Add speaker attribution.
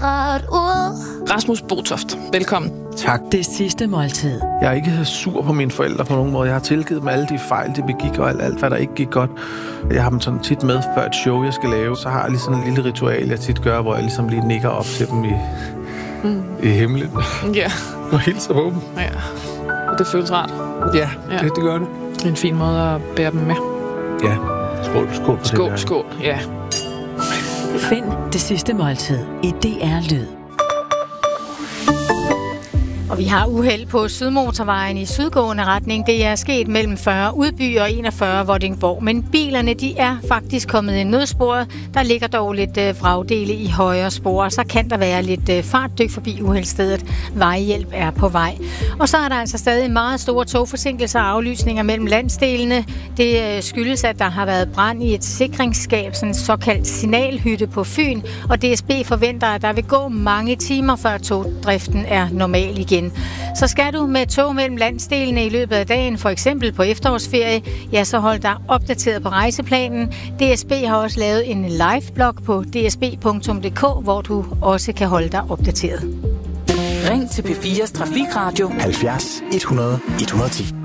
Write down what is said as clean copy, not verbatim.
Speaker 1: ret ud.
Speaker 2: Rasmus Botoft, velkommen.
Speaker 3: Tak.
Speaker 4: Det sidste måltid.
Speaker 3: Jeg er ikke sur på mine forældre på nogen måde. Jeg har tilgivet dem alle de fejl, de begik, og alt hvad der ikke gik godt. Jeg har dem sådan tit med før et show, jeg skal lave. Så har jeg lige sådan en lille ritual, jeg tit gør, hvor jeg ligesom lige nikker op til dem i himlen.
Speaker 2: Ja.
Speaker 3: Og hilser på dem.
Speaker 2: Ja. Og det føles rart.
Speaker 3: Ja, det gør det.
Speaker 2: Det er en fin måde at bære dem med.
Speaker 3: Ja. Skål.
Speaker 2: Skål. Ja.
Speaker 4: Find det sidste måltid i DR Lyd.
Speaker 5: Og vi har uheld på Sydmotorvejen i sydgående retning. Det er sket mellem 40 Udby og 41 Vordingborg. Men bilerne, de er faktisk kommet i nødsporet. Der ligger dog lidt vragdele i højre spor. Så kan der være lidt fartdyk forbi uheldsstedet. Vejhjælp er på vej. Og så er der altså stadig meget store togforsinkelser og aflysninger mellem landsdelene. Det skyldes, at der har været brand i et sikringsskab, sådan en såkaldt signalhytte på Fyn. Og DSB forventer, at der vil gå mange timer, før togdriften er normal igen. Så skal du med tog mellem landsdelene i løbet af dagen, for eksempel på efterårsferie, ja, så hold dig opdateret på rejseplanen. DSB har også lavet en live-blog på dsb.dk, hvor du også kan holde dig opdateret.
Speaker 4: Ring til P4's Trafikradio
Speaker 6: 70 100 110.